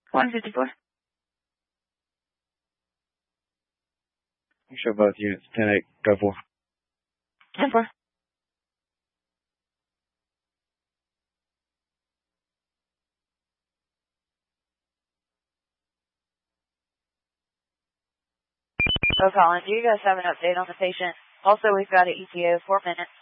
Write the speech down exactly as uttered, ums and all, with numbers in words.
one fifty-four. Show both units, ten eight, go for. ten four. Oh, Colin, do you guys have an update on the patient? Also, we've got an E T A of four minutes.